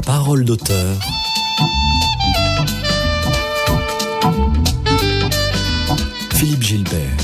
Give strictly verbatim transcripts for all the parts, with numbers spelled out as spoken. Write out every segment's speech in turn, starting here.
parole d'auteur. Philippe Gilbert.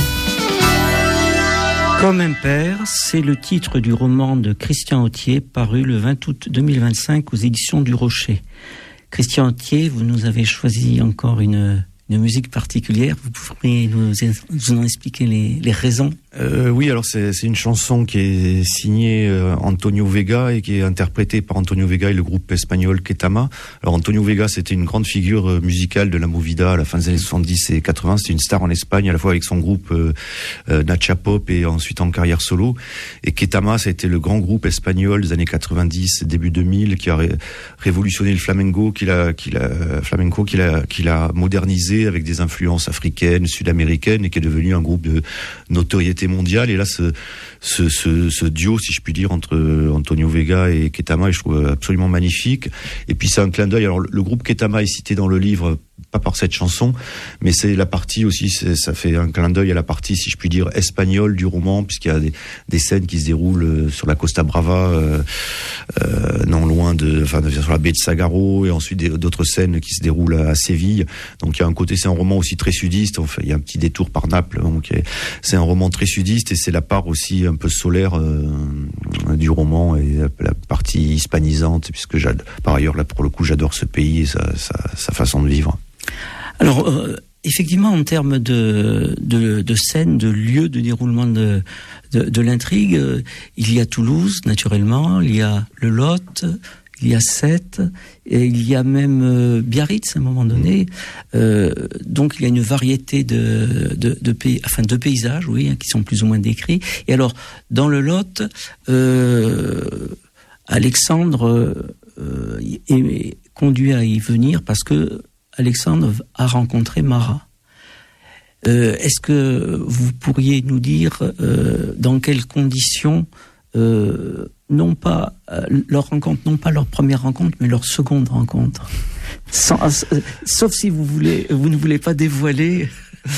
Comme un père, c'est le titre du roman de Christian Authier, paru le vingt août deux mille vingt-cinq aux éditions du Rocher. Christian Authier, vous nous avez choisi encore une, une musique particulière. Vous pourriez nous, nous en expliquer les, les raisons? Euh, oui, alors c'est, c'est une chanson qui est signée euh, Antonio Vega et qui est interprétée par Antonio Vega et le groupe espagnol Ketama. Alors Antonio Vega, c'était une grande figure euh, musicale de la movida à la fin des années soixante-dix et quatre-vingts. C'était une star en Espagne, à la fois avec son groupe euh, euh, Nacha Pop et ensuite en carrière solo. Et Ketama, ça a été le grand groupe espagnol des années quatre-vingt-dix, début deux mille, qui a ré- révolutionné le flamenco, qu'il a, qu'il a, flamenco, qu'il a, qu'il a modernisé avec des influences africaines, sud-américaines, et qui est devenu un groupe de notoriété mondiale. Et là, ce, ce, ce, ce duo, si je puis dire, entre Antonio Vega et Ketama, je trouve absolument magnifique. Et puis c'est un clin d'œil. Alors le groupe Ketama est cité dans le livre, pas par cette chanson, mais c'est la partie aussi, c'est, ça fait un clin d'œil à la partie, si je puis dire, espagnole du roman, puisqu'il y a des, des scènes qui se déroulent sur la Costa Brava, euh, euh, non loin de, enfin, sur la baie de Sagaro, et ensuite des, d'autres scènes qui se déroulent à, à Séville. Donc il y a un côté, c'est un roman aussi très sudiste. Enfin, il y a un petit détour par Naples, donc c'est un roman très sudiste, et c'est la part aussi un peu solaire euh, du roman et la, la partie hispanisante, puisque j'adore, par ailleurs, là pour le coup, j'adore ce pays et sa, sa, sa façon de vivre. Alors, euh, effectivement, en termes de, de, de scène, de lieu de déroulement de, de, de l'intrigue, euh, il y a Toulouse, naturellement, il y a le Lot, il y a Sète, et il y a même euh, Biarritz à un moment donné. Euh, donc, il y a une variété de, de, de, pays, enfin, de paysages, oui, hein, qui sont plus ou moins décrits. Et alors, dans le Lot, euh, Alexandre euh, est conduit à y venir parce que Alexandre a rencontré Marat. Euh, est-ce que vous pourriez nous dire euh, dans quelles conditions, euh, non pas euh, leur rencontre, non pas leur première rencontre, mais leur seconde rencontre, Sans, euh, sauf si vous voulez, vous ne voulez pas dévoiler.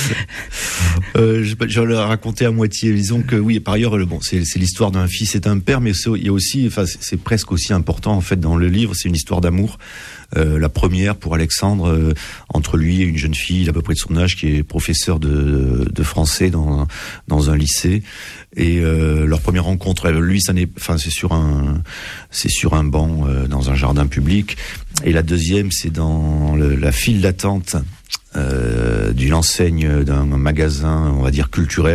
euh, je, je l'ai raconté à moitié. Disons que oui, par ailleurs, bon, c'est, c'est l'histoire d'un fils et d'un père, mais c'est, il y a aussi, enfin, c'est, c'est presque aussi important en fait dans le livre. C'est une histoire d'amour. Euh, la première pour Alexandre, euh, entre lui et une jeune fille à peu près de son âge qui est professeure de, de français dans, dans un lycée. Et euh, leur première rencontre, lui, ça n'est, enfin, c'est sur un, c'est sur un banc euh, dans un jardin public. Et la deuxième, c'est dans le, la file d'attente euh, d'une enseigne d'un magasin, on va dire culturel.